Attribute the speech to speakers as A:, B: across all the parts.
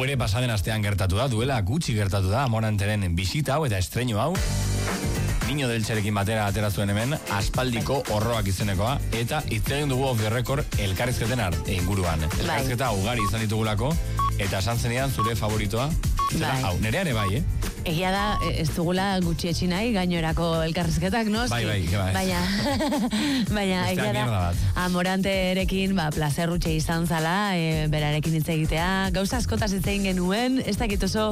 A: ere pasaden astean gertatu da, duela gutxi gertatu da, Amoranteren bisita hau eta estreinu hau. Niño del Txerekin batera atera zuen hemen, aspaldiko horroak izenekoa, eta hitz egin dugu off the record elkarrizketen inguruan. Elkarrizketa ugari izan ditugulako, eta esan zenean zure favoritoa, zela, hau, nerea ere bai,
B: Egia da, ez dugula gutxi etxi nahi, gainerako elkarrizketak, noski?
A: Bai.
B: Baina, egia da, Amoranterekin, plazerrutxe izan zala, berarekin hitz egitea, gauza askotaz hitz egin genuen, ez dakit oso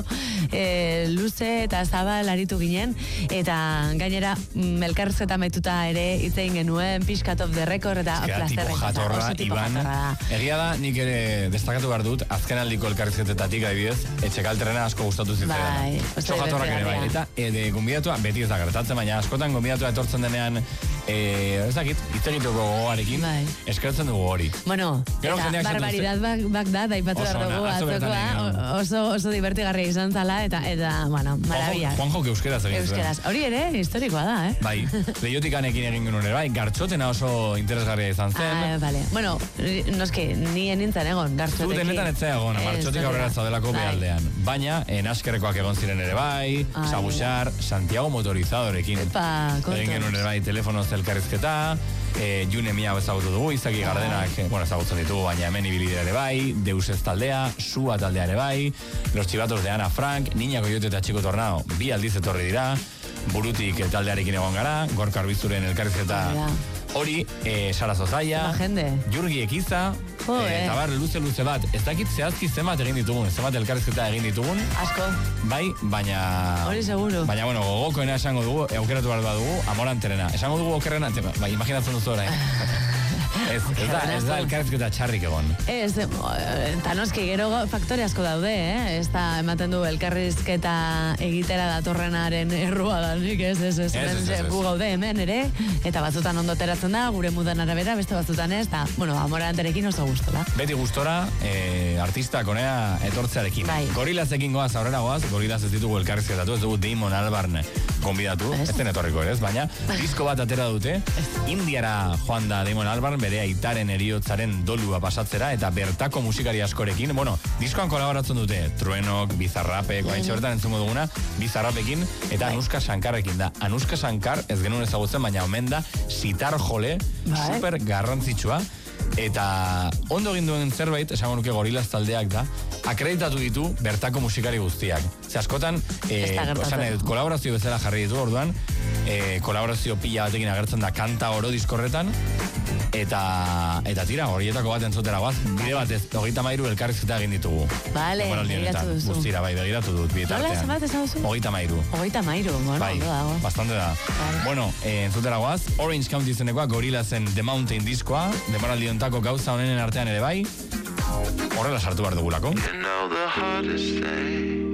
B: luze eta zabal aritu ginen, eta gainera, elkarrizketa maituta ere hitz egin genuen, pixkat of the record, eta plazerrek.
A: Jatorra, Iban. Egia da, nik ere destakatu behar dut, azkenaldiko elkarrizketetatik adibidez, etxekalterrena asko gustatu zitzaidan. Jatorrak ere bai, eta gonbidatua, beti ez da gertatzen, baina askotan gonbidatua etortzen denean, ez dakit, hitz egiteko gogoarekin, eskertzen dugu hori.
B: Bueno, eta barbaridad bak da, daipatu behar dugu atzokoa, oso divertigarria izan zala, eta, bueno, marabia.
A: Juanjo euskeraz egin zuen.
B: Hori ere, historikoa da,
A: Bai, lehioticanekin egin genuen ere bai, gartxotena oso interesgarria izan zen.
B: Vale, bueno, noski, ni enintzen egon, gartxotekin.
A: Zu denetan ez zea egon, gartxotik aurrera zaudelako behaldean. Baina, naskerrekoak egon ziren ere bai, Sabuxar, Santiago Motorizadorekin egin genuen ere bai, telefonoz elkarrizketa, June Mia ezagutu dugu, Izaki Gardenak, ezagutzen ditugu, baina hemen ibilidea ere bai, Deus ez taldea, Sua taldea ere bai, Los Chivatos de Ana Frank, Niña Coyote eta Chico Tornado, bi aldiz etorri dira, Burutik taldearekin egon gara, Gorka Arbizuren elkarrizketa hori, Sara Zozaia, Jurgi Ekiza, eta bar, luze bat, ez dakit zehazki zenbat egin ditugun, zenbat elkarrizketa egin ditugun. Asko. Bai, baina...
B: Hori seguro.
A: Baina, gogokoena esango dugu, aukeratu behar dugu, Amoranterena. Esango dugu okerrena, imaginatzen duzu orain. Ez da elkarrizketa txarrik egon.
B: Ez, eta noski, gero faktore asko daude, ez da ematen du elkarrizketa egitera datorrenaren errua da, nik ez, gu gaude hemen ere, eta batzutan ondo teratzen da, gure mudan arabera, beste batzutan ez, eta, Amoranterekin oso gustora.
A: Beti gustora, artistak honea etortzearekin. Gorilazekin goaz, aurrera goaz, Gorilaz ez ditugu elkarrizketatu, ez dugu Damon Albarn gonbidatu, ez den etorriko ere, baina disko bat atera dute, Indiara joan da Damon Albarn, bere aitaren eriotzaren dolua pasatzera, eta bertako musikari askorekin, diskoan kolaboratzen dute, Truenok, Bizarrapek, baitxe bertan entzungo duguna, Bizarrapekin, eta Anuska Sankarrekin da. Anuska Sankar, ez genuen ezagutzen, baina omen da, sitar jole, super garrantzitsua, eta ondo egin duen zerbait, esango nuke Gorilaz taldeak da, akreditatu ditu bertako musikari guztiak. Ze askotan, kolaborazio bezala jarri ditu, orduan, kolaborazio pila batekin agertzen da kanta oro diskorretan, eta tira, horietako bat entzutera guaz, bide batez, 33 elkarrizketa egin ditugu.
B: Bale, begiratu duzu.
A: Guztira, bai, begiratu dut, bietartean.
B: Nola, zenbat esan duzu?
A: 33.
B: 33, bueno, ondo dago.
A: Bastante da. Bueno, entzutera guaz, Orange County izenekoa, Gorillazen The Mountain diskoa, demoraldi ontako gauza honenen artean ere bai, horrela sartu behar dugulako.
C: You know the hardest thing